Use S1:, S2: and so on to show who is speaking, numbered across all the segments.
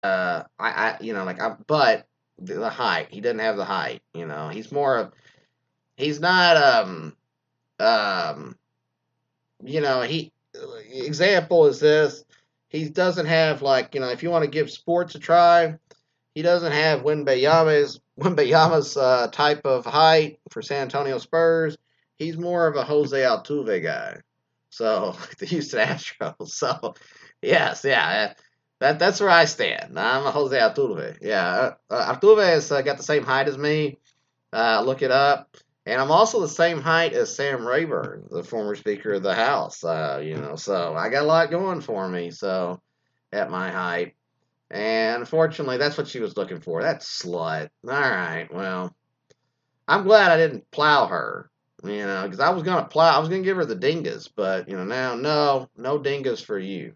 S1: but the height, he doesn't have the height. He's more of, he's not, um, he, example is this, he doesn't have, like, if you want to give sports a try, he doesn't have Wimbayama's type of height for San Antonio Spurs. He's more of a Jose Altuve guy. So the Houston Astros. So yes, yeah, that's where I stand. I'm a Jose Altuve. Yeah, Altuve has got the same height as me. Look it up. And I'm also the same height as Sam Rayburn, the former Speaker of the House. So I got a lot going for me. So at my height. And unfortunately, that's what she was looking for. That slut. All right, well, I'm glad I didn't plow her, because I was gonna plow. I was gonna give her the dingas, but now no dingas for you.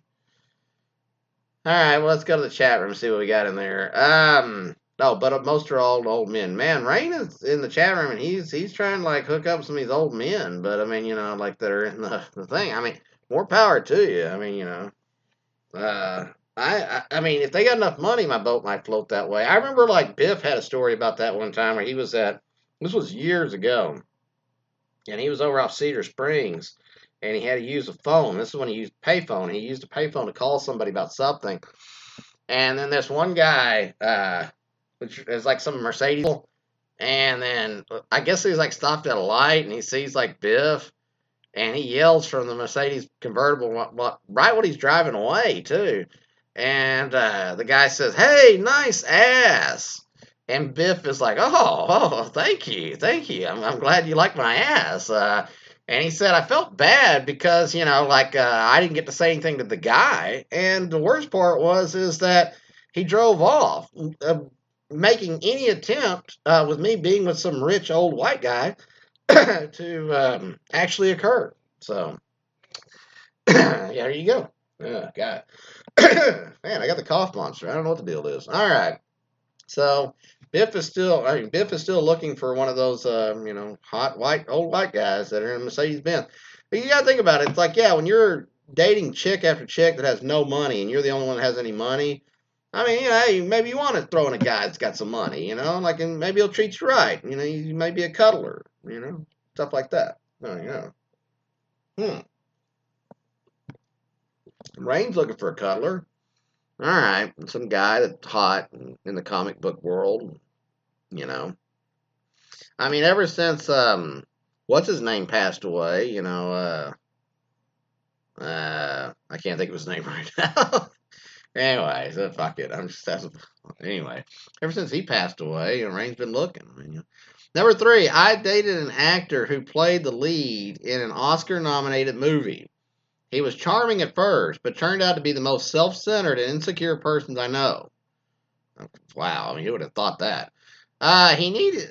S1: All right, well, let's go to the chat room and see what we got in there. No, but most are all old men. Man, Rain is in the chat room and he's trying to like hook up some of these old men, but I mean, like that are in the thing. I mean, more power to you. I mean, uh, I mean, if they got enough money, my boat might float that way. I remember like Biff had a story about that one time where he was at. This was years ago, and he was over off Cedar Springs, and he had to use a phone. This is when he used payphone. He used a payphone to call somebody about something, and then this one guy, which is like some Mercedes, and then I guess he's like stopped at a light, and he sees like Biff, and he yells from the Mercedes convertible right when he's driving away too. And the guy says, "Hey, nice ass." And Biff is like, "Oh, thank you, thank you. I'm glad you like my ass." And he said, "I felt bad because like I didn't get to say anything to the guy." And the worst part is that he drove off, making any attempt with me being with some rich old white guy to actually occur. So, yeah, there you go. Oh, God. Man, I got the cough monster. I don't know what the deal is. All right. So, Biff is still looking for one of those, hot old white guys that are in Mercedes Benz. But you got to think about it. It's like, yeah, when you're dating chick after chick that has no money and you're the only one that has any money, I mean, hey, maybe you want to throw in a guy that's got some money, like, and maybe he'll treat you right. You may be a cuddler, stuff like that. Oh, yeah. Hmm. Rain's looking for a cuddler. All right, some guy that's hot in the comic book world, you know. I mean, ever since what's his name passed away, I can't think of his name right now. Anyway, so fuck it. Anyway. Ever since he passed away, Rain's been looking. I mean, Number three, I dated an actor who played the lead in an Oscar-nominated movie. He was charming at first, but turned out to be the most self-centered and insecure person I know. Wow, I mean, who would have thought that? He needed,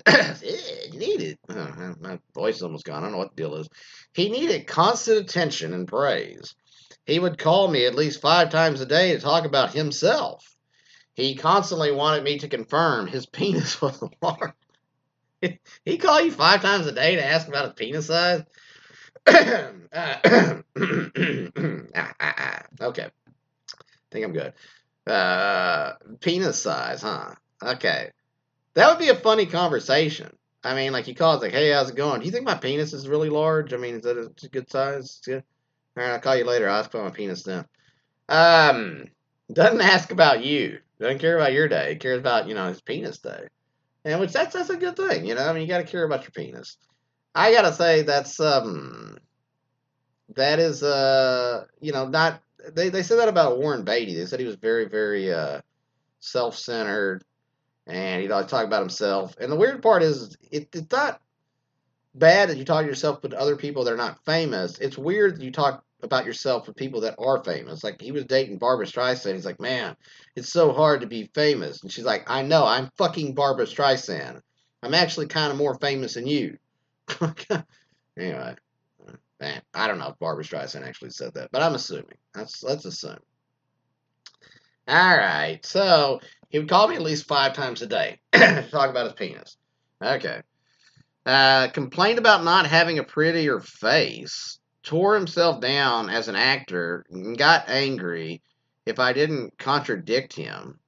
S1: my voice is almost gone. I don't know what the deal is. He needed constant attention and praise. He would call me at least 5 times a day to talk about himself. He constantly wanted me to confirm his penis was large. He called you 5 times a day to ask about his penis size? Okay, think I'm good. Penis size, huh? Okay. That would be a funny conversation. I mean, like he calls, like, "Hey, how's it going? Do you think my penis is really large? I mean, is that a good size? Yeah. All right, I'll call you later. I'll ask about my penis then." Um, doesn't ask about you. Doesn't care about your day. He cares about his penis day, and which that's a good thing. I mean, you got to care about your penis. I gotta say that is not they said that about Warren Beatty. They said he was very very self centered and he'd always talk about himself. And the weird part is, it's not bad that you talk to yourself with other people that are not famous. It's weird that you talk about yourself with people that are famous. Like he was dating Barbara Streisand. He's like, "Man, it's so hard to be famous." And she's like, "I know, I'm fucking Barbara Streisand. I'm actually kind of more famous than you." Anyway, man, I don't know if Barbara Streisand actually said that, but I'm assuming. Let's assume. All right, so he would call me at least 5 times a day to talk about his penis. Okay. Complained about not having a prettier face. Tore himself down as an actor and got angry if I didn't contradict him.